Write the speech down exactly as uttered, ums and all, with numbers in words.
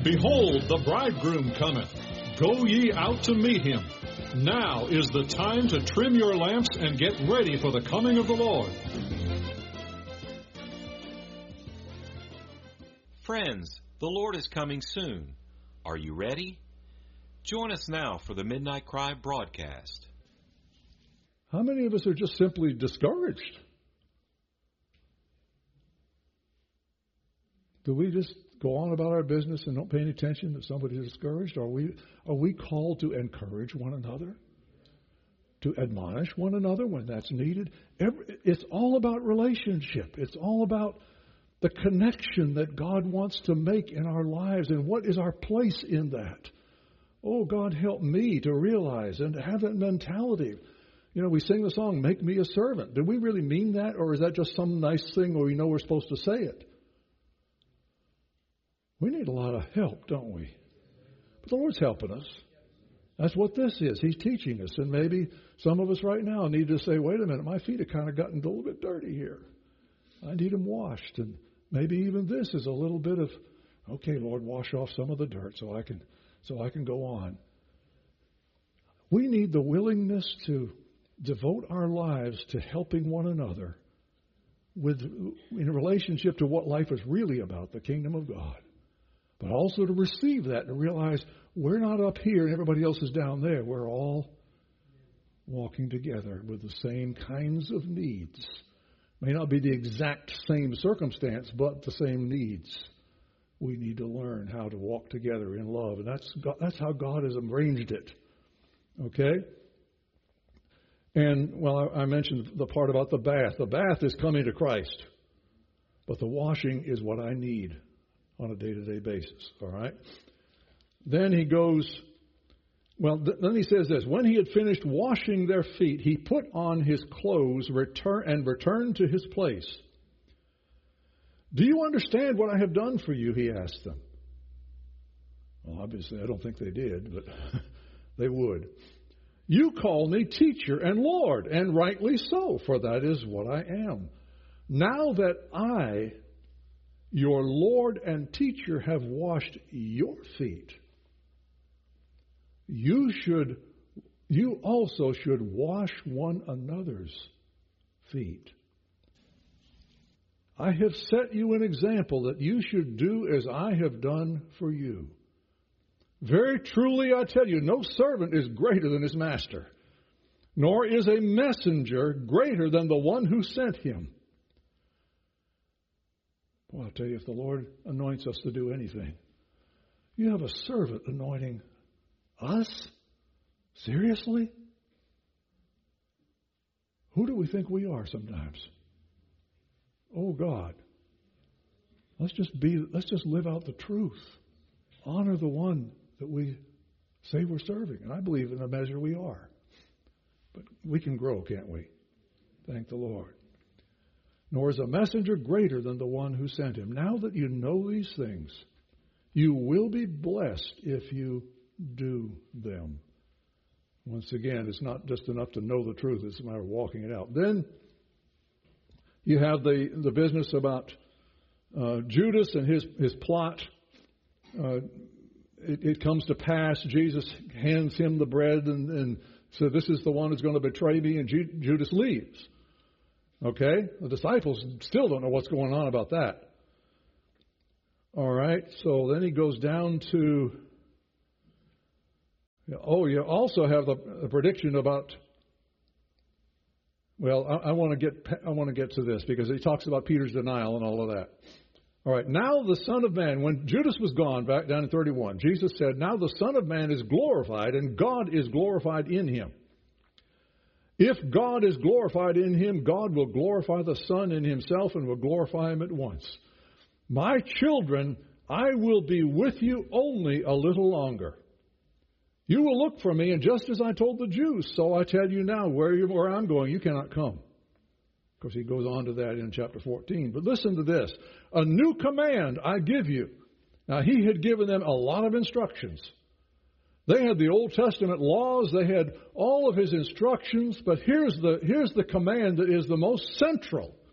Behold, the bridegroom cometh. Go ye out to meet him. Now is the time to trim your lamps and get ready for the coming of the Lord. Friends, the Lord is coming soon. Are you ready? Join us now for the Midnight Cry broadcast. How many of us are just simply discouraged? Do we just go on about our business and don't pay any attention that somebody is discouraged? Are we, are we called to encourage one another? To admonish one another when that's needed? Every, it's all about relationship. It's all about the connection that God wants to make in our lives, and what is our place in that. Oh, God, help me to realize and to have that mentality. You know, we sing the song, "Make me a servant." Do we really mean that, or is that just some nice thing where we know we're supposed to say it? We need a lot of help, don't we? But the Lord's helping us. That's what this is. He's teaching us. And maybe some of us right now need to say, wait a minute, my feet have kind of gotten a little bit dirty here. I need them washed. And maybe even this is a little bit of, okay, Lord, wash off some of the dirt so I can so I can go on. We need the willingness to devote our lives to helping one another with in relationship to what life is really about, the kingdom of God. But also to receive that and to realize we're not up here and everybody else is down there. We're all walking together with the same kinds of needs. May not be the exact same circumstance, but the same needs. We need to learn how to walk together in love. And that's that's how God has arranged it. Okay? And, well, I, I mentioned the part about the bath. The bath is coming to Christ. But the washing is what I need on a day-to-day basis. All right? Then he goes, well, th- then he says this. When he had finished washing their feet, he put on his clothes return and returned to his place. Do you understand what I have done for you? He asked them. Well, obviously, I don't think they did, but they would. You call me teacher and Lord, and rightly so, for that is what I am. Now that I, your Lord and teacher, have washed your feet, you should, you also should wash one another's feet. I have set you an example that you should do as I have done for you. Very truly I tell you, no servant is greater than his master, nor is a messenger greater than the one who sent him. Well, I'll tell you, if the Lord anoints us to do anything, you have a servant anointing us? Seriously? Who do we think we are sometimes? Oh, God. Let's just be, let's just live out the truth. Honor the one that we say we're serving. And I believe in a measure we are. But we can grow, can't we? Thank the Lord. Nor is a messenger greater than the one who sent him. Now that you know these things, you will be blessed if you do them. Once again, it's not just enough to know the truth. It's a matter of walking it out. Then you have the, the business about uh, Judas and his, his plot. Uh, it, it comes to pass. Jesus hands him the bread and, and so this is the one who's going to betray me, and Ju- Judas leaves. Okay? The disciples still don't know what's going on about that. All right? So then he goes down to... Oh, you also have the, the prediction about... Well, I, I want to get I want to get to this because he talks about Peter's denial and all of that. All right, now the Son of Man, when Judas was gone, back down in thirty-one, Jesus said, now the Son of Man is glorified and God is glorified in him. If God is glorified in him, God will glorify the Son in himself and will glorify him at once. My children, I will be with you only a little longer. You will look for me, and just as I told the Jews, so I tell you now, where, you, where I'm going, you cannot come. Of course, he goes on to that in chapter fourteen. But listen to this. A new command I give you. Now, he had given them a lot of instructions. They had the Old Testament laws. They had all of his instructions. But here's the, here's the command that is the most central.